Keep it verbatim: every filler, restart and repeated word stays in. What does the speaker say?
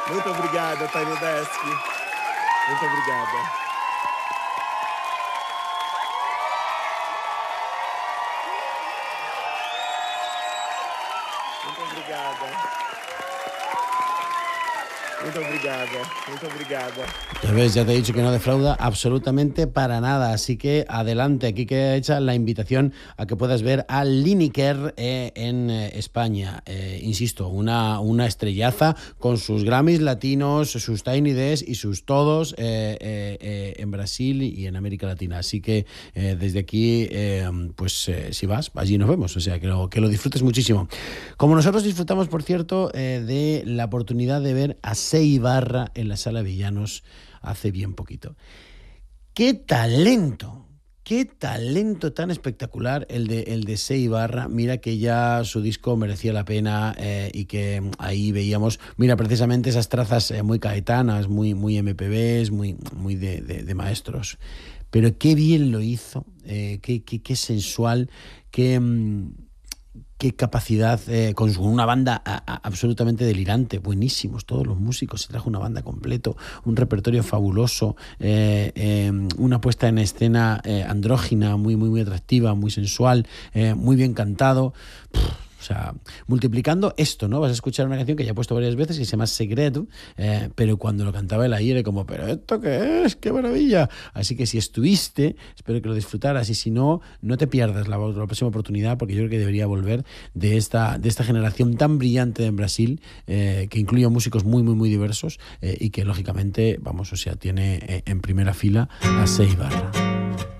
Muito obrigado, Tiny Desk. Muito obrigado. Muito obrigado. Muito obrigado, muito obrigado. Ya ves, ya te he dicho que no defrauda absolutamente para nada, así que adelante, aquí queda hecha la invitación a que puedas ver a Lineker eh, en eh, España. Eh, insisto, una, una estrellaza con sus Grammys latinos, sus Tiny Desk y sus todos eh, eh, eh, en Brasil y en América Latina. Así que eh, desde aquí, eh, pues eh, si vas, allí nos vemos, o sea, que lo, que lo disfrutes muchísimo. Como nosotros disfrutamos, por cierto, eh, de la oportunidad de ver a Sei Ibarra en la Sala Villanos hace bien poquito. ¡Qué talento! ¡Qué talento tan espectacular el de, el de Sei Ibarra! Mira que ya su disco merecía la pena eh, y que ahí veíamos, mira, precisamente esas trazas eh, muy caetanas, muy, muy M P Bs, muy, muy de, de, de maestros. Pero qué bien lo hizo, eh, qué, qué, qué sensual, qué... Mmm, qué capacidad, eh, con una banda a, a, absolutamente delirante, buenísimos todos los músicos, se trajo una banda completo, un repertorio fabuloso, eh, eh, una puesta en escena eh, andrógina, muy, muy, muy atractiva, muy sensual, eh, muy bien cantado. Pff, o sea, multiplicando esto, ¿no? Vas a escuchar una canción que ya he puesto varias veces que se llama Segredo, eh, pero cuando lo cantaba él ahí era como, ¿pero esto qué es? ¡Qué maravilla! Así que si estuviste, espero que lo disfrutaras, y si no, no te pierdas la, la próxima oportunidad, porque yo creo que debería volver de esta, de esta generación tan brillante en Brasil, eh, que incluye músicos muy, muy, muy diversos, eh, y que lógicamente, vamos, o sea, tiene eh, en primera fila a Sei Ibarra.